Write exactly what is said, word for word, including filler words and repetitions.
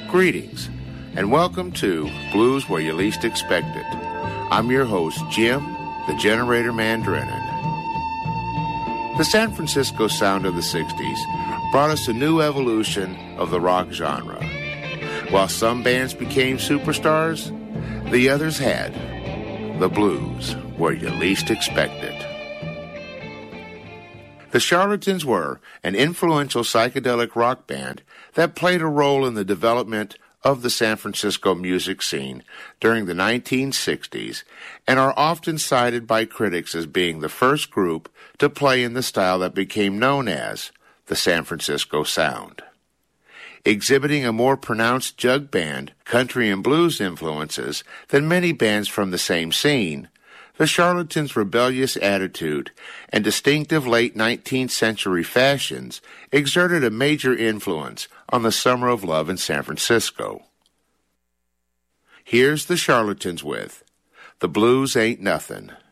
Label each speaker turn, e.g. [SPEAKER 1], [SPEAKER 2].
[SPEAKER 1] Greetings, and welcome to Blues Where You Least Expect It. I'm your host, Jim, the Generator Man Drennan. The San Francisco sound of the sixties brought us a new evolution of the rock genre. While some bands became superstars, the others had the blues where you least expect it. The Charlatans were an influential psychedelic rock band that played a role in the development of the San Francisco music scene during the nineteen sixties and are often cited by critics as being the first group to play in the style that became known as the San Francisco Sound. Exhibiting a more pronounced jug band, country and blues influences than many bands from the same scene, the Charlatans' rebellious attitude and distinctive late nineteenth century fashions exerted a major influence on the summer of love in San Francisco. Here's the Charlatans with The Blues Ain't Nothin'.